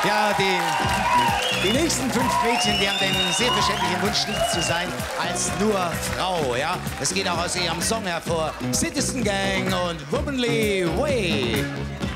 Ja, die nächsten 5 Mädchen, die haben den sehr verständlichen Wunsch, nicht zu sein als nur Frau, ja. Es geht auch aus ihrem Song hervor. Citizen Gang und Womanly Way.